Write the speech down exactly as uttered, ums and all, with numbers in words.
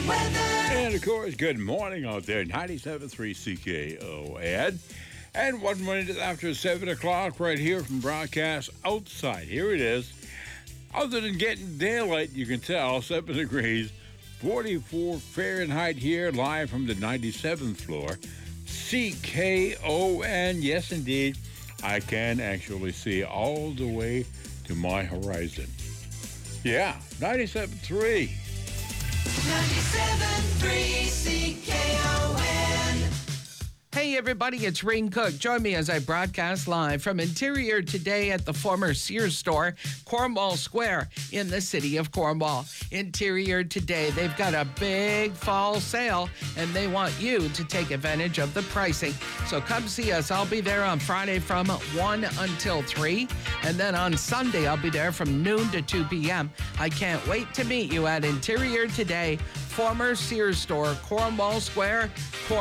And of course, good morning out there, ninety-seven point three C K O. Ed. And one minute after seven o'clock, right here from broadcast outside. Here it is. Other than getting daylight, you can tell, seven degrees, forty-four Fahrenheit here, live from the ninety-seventh floor. C K O N, yes, indeed, I can actually see all the way to my horizon. Yeah, ninety-seven point three. ninety-seven point three C K O N. Hey everybody, it's Rain Cook. Join me as I broadcast live from Interior Today at the former Sears store, Cornwall Square in the city of Cornwall. Interior Today, they've got a big fall sale and they want you to take advantage of the pricing. So come see us. I'll be there on Friday from one until three, and then on Sunday I'll be there from noon to two p.m. I can't wait to meet you at Interior Today, former Sears store, Cornwall Square.